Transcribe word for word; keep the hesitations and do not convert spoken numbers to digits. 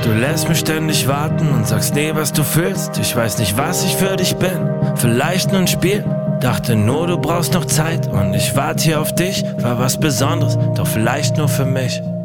Du lässt mich ständig warten und sagst nie, was du fühlst. Ich weiß nicht, was ich für dich bin. Vielleicht nur ein Spiel. Dachte nur, du brauchst noch Zeit. Und ich warte hier auf dich. War was Besonderes, doch vielleicht nur für mich.